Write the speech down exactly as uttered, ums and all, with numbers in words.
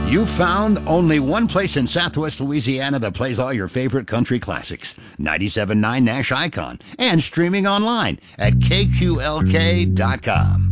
You found only one place in Southwest Louisiana that plays all your favorite country classics. ninety-seven point nine Nash Icon. And streaming online at K Q L K dot com.